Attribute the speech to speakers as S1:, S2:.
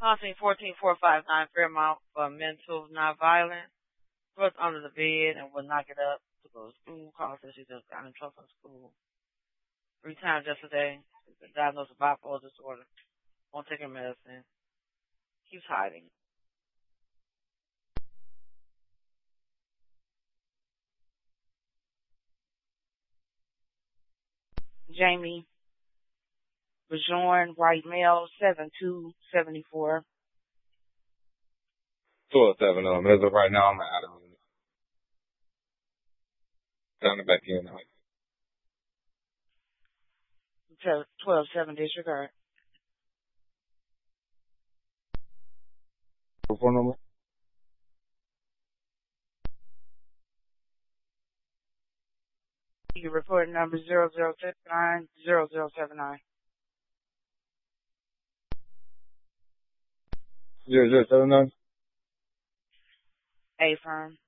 S1: Haunting 14459 Fairmount for mental nonviolent. Was under the bed and would not get up to go to school. Call said she just got in trouble from school. 3 times yesterday. She's been diagnosed with bipolar disorder. Won't take her medicine. Keeps hiding. Jamie Bajourn, white male, 7'2", 74.
S2: 207. As of right now, I'm out of it. Down the back end.
S1: 12-7 disregard.
S2: Phone number?
S1: Your report number 0079-0079.
S2: 0079?
S1: A firm.